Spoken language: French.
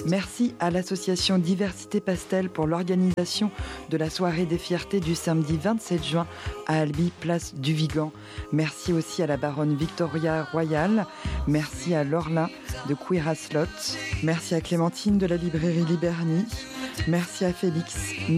Merci à l'association Diversité Pastel pour l'organisation de la soirée des fiertés du samedi 27 juin à Albi, place du Vigan. Merci aussi à la baronne Victoria Royal. Merci à Lorlin de Queer as Lot. Merci à Clémentine de la librairie Liberny. Merci à Félix